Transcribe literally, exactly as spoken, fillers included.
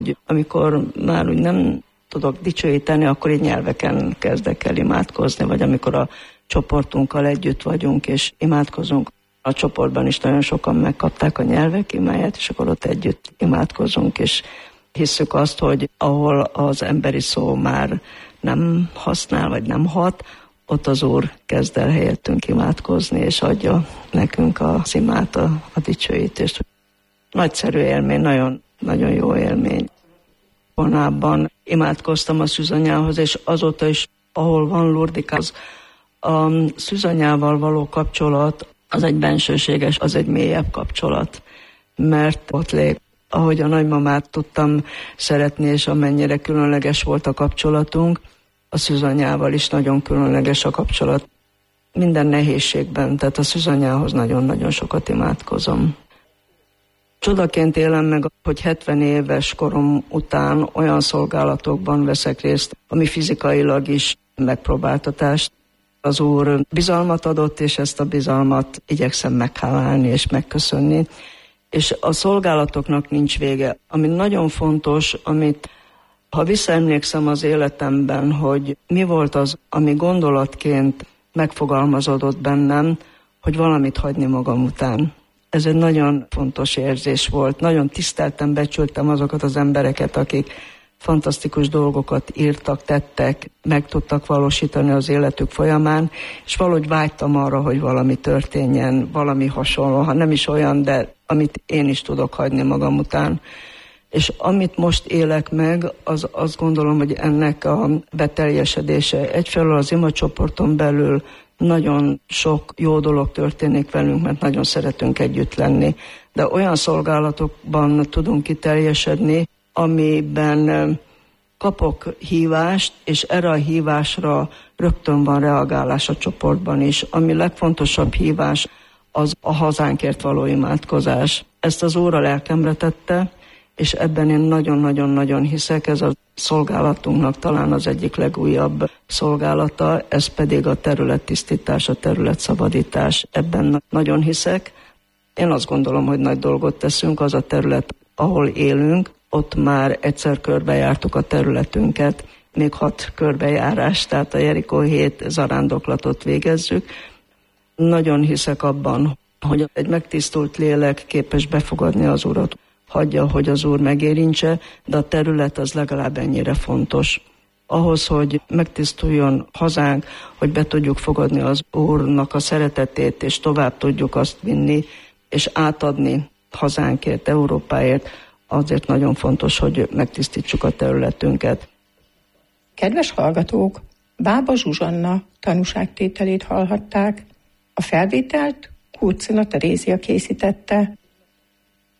Amikor már úgy nem tudok dicsőíteni, akkor így nyelveken kezdek el imádkozni, vagy amikor a csoportunkkal együtt vagyunk és imádkozunk. A csoportban is nagyon sokan megkapták a nyelvek imáját, és akkor ott együtt imádkozunk, és hisszük azt, hogy ahol az emberi szó már nem használ, vagy nem hat, ott az Úr kezd el helyettünk imádkozni, és adja nekünk az imát, a, a dicsőítést. Nagyszerű élmény, nagyon, nagyon jó élmény. Vonában imádkoztam a szűzanyához, és azóta is, ahol van Lurdika, az a szűzanyával való kapcsolat, az egy bensőséges, az egy mélyebb kapcsolat, mert ott lég, ahogy a nagymamát tudtam szeretni, és amennyire különleges volt a kapcsolatunk, a szűzanyával is nagyon különleges a kapcsolat. Minden nehézségben, tehát a szűzanyához nagyon-nagyon sokat imádkozom. Csodaként élem meg, hogy hetven éves korom után olyan szolgálatokban veszek részt, ami fizikailag is megpróbáltatást. Az Úr bizalmat adott, és ezt a bizalmat igyekszem meghálálni és megköszönni. És a szolgálatoknak nincs vége. Ami nagyon fontos, amit ha visszaemlékszem az életemben, hogy mi volt az, ami gondolatként megfogalmazódott bennem, hogy valamit hagyni magam után. Ez egy nagyon fontos érzés volt. Nagyon tiszteltem, becsültem azokat az embereket, akik fantasztikus dolgokat írtak, tettek, meg tudtak valósítani az életük folyamán, és valahogy vágytam arra, hogy valami történjen, valami hasonló, ha nem is olyan, de amit én is tudok hagyni magam után. És amit most élek meg, az azt gondolom, hogy ennek a beteljesedése. Egyfelől az imacsoporton belül nagyon sok jó dolog történik velünk, mert nagyon szeretünk együtt lenni, de olyan szolgálatokban tudunk kiteljesedni, amiben kapok hívást, és erre a hívásra rögtön van reagálás a csoportban is. Ami legfontosabb hívás, az a hazánkért való imádkozás. Ezt az Úr a lelkemre tette, és ebben én nagyon-nagyon-nagyon hiszek, ez a szolgálatunknak talán az egyik legújabb szolgálata, ez pedig a területtisztítás, a területszabadítás. Ebben nagyon hiszek. Én azt gondolom, hogy nagy dolgot teszünk, az a terület, ahol élünk, ott már egyszer körbejártuk a területünket, még hat körbejárás, tehát a Jerikó hét zarándoklatot végezzük. Nagyon hiszek abban, hogy egy megtisztult lélek képes befogadni az Urat, hagyja, hogy az Úr megérintse, de a terület az legalább ennyire fontos. Ahhoz, hogy megtisztuljon hazánk, hogy be tudjuk fogadni az Úrnak a szeretetét, és tovább tudjuk azt vinni, és átadni hazánkért, Európáért, azért nagyon fontos, hogy megtisztítsuk a területünket. Kedves hallgatók, Bába Zsuzsanna tanúságtételét hallhatták. A felvételt Kurcina Terézia készítette.